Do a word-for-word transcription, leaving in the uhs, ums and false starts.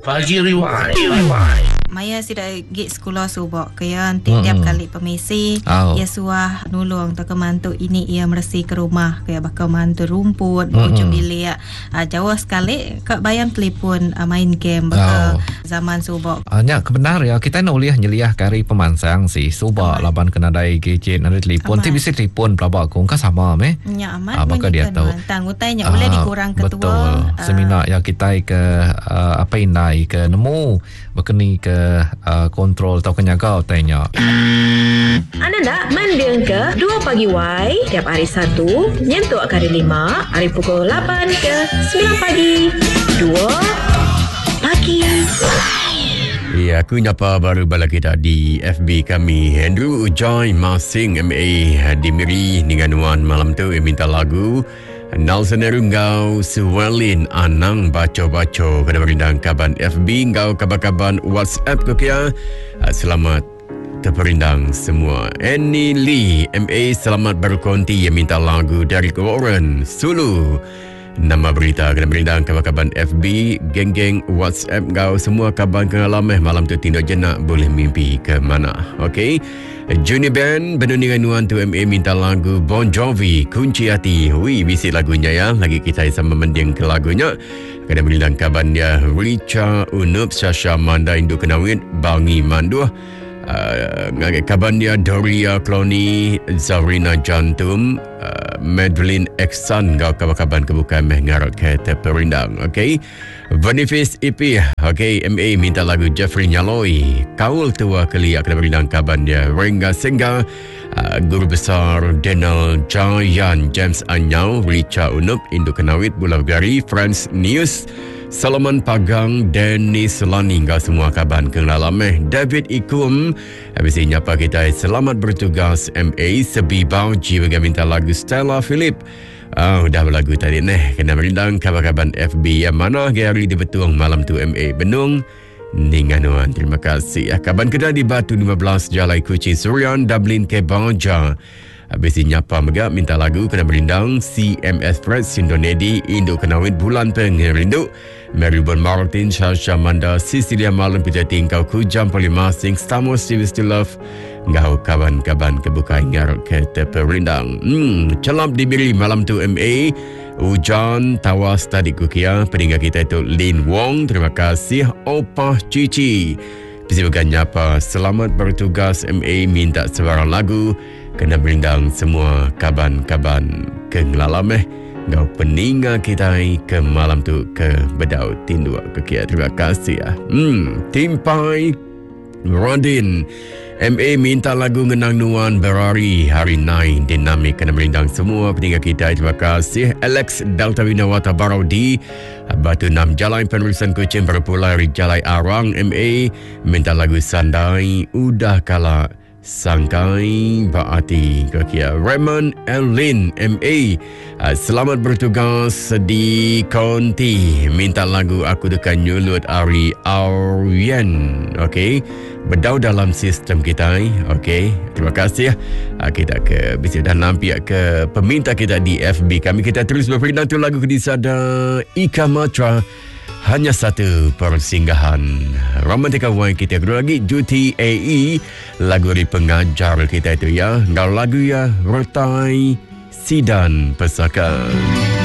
Pagi Rewind. Maya sida gig sekolah subak kaya tiap Mm-mm. kali pemisi Oh. ia suah nulung tak mantu ini ia bersih ke rumah kaya bakal mantu rumput Mm-mm. ujung bilik uh, jauh sekali kak bayang telefon uh, main game bakal Oh. zaman subak. Hanya kebenar ya kita nak uliah nyeliah kari pemansang si subak Aman. laban kena dai gadget ada telefon Aman. ti bisa telefon pelabak aku kan sama meh. Nya aman Ah, bakal dia tahu. tang utainya boleh Ah, dikurang ketua. betul. Seminar yang kita ke uh, apa indai ke nemu berkeni ke uh, kontrol atau kenyagau tanya. Anda nak mendeng ke dua pagi Y tiap hari Sabtu nyentuk kali lima hari pukul lapan ke sembilan pagi dua pagi. Ya, aku nyapa baru bala kita di F B kami. Andrew Ujoy Masing M A di Miri dengan Wan malam tu yang minta lagu. Nelson Erunggau Suwelin Anang baco-baco kena berindang kaban F B ngau kabar-kaban WhatsApp kau kia. Selamat terperindang semua. Annie Lee M A selamat berkonti yang minta lagu dari Warren Sulu. Nama berita kena berindang kabar-kabar F B, geng-geng WhatsApp kau semua kabar kengalameh malam tu tindak jenak boleh mimpi ke mana. Okey. Juni Band Benundingan Nuan tu M A minta lagu Bon Jovi Kunci Hati. Hui bisik lagunya ya. Lagi kita sama mending ke lagunya. Kena berindang kabar dia Richa Unup Sasha Manda Induk Kenawit Bangi Manduh. Uh, ngagai kaban dia Doria Cloney Zarina Jantum uh, Madeline Eksan kau kabar-kaban kebukaan meh ngarut ke terperindang. Okay, Boniface E P. Okay, M A minta lagu Jeffrey Nyaloi Kaul Tua Keliak kena berindang kaban dia Rengga Sengga uh, Guru Besar Daniel Jayan James Anyau Richa Unup Induk Kenawit Bulau Gari France News Solomon Pagang, Dennis Lani, kau semua kaban kengalameh. David Ikum, habis ini apa kita selamat bertugas M A Sebibau juga minta lagu Stella Philip. Ah, dah berlagu tadi neh. Kena berindang kabar-kabar F B yang mana hari di Betuang malam tu M A Benung. Ninganuan, terima kasih. Kaban kedai di Batu lima belas Jalai Kuching Surian, Dublin ke Banja. Habis ini nyapa megak minta lagu kena berindang C M S Fred Sindonedi Indo Kenawit Bulan Pengerindu Maribel Martin Sasha Manda Cecilia Malam Peter Tingkau Kujam Polimasing Stamos Stevie Still Love ngau kaban-kaban kebukai ngarut ke terperindang. Hmm, celap diberi malam tu M A Ujan Tawas tadi kukia peninggal kita itu Lin Wong. Terima kasih Opah Cici. Bisa bukan nyapa selamat bertugas M A minta sebarang lagu kena berindang semua kaban-kaban kenglalameh ngau peninga kita ke malam tu ke bedau tindua kekia. Terima kasih ya. Hmm, Timpai Rodin M A minta lagu ngenang nuan berari hari nai dinamik kena berindang semua peninga kita. Terima kasih Alex Delta Winawata Barodi Batu enam Jalai Penurisan Kucing Berpulai Jalai Arang M A minta lagu Sandai Udah Kala Sangkai Baati Kekia. Raymond Elin M A selamat bertugas di Konti minta lagu Aku Dekan Nyulut Ari Aurian. Okey, berdau dalam sistem kita. Okey, terima kasih. Kita ke bisa dah nampak ke peminta kita di F B kami. Kita terus berpindah tu lagu kedisada Ika Matra. Hanya satu persinggahan romantika wine kita kedua lagi Juti A E lagu dari pengajar kita itu ya. Kalau lagu ya Rotai Sidan Pesaka.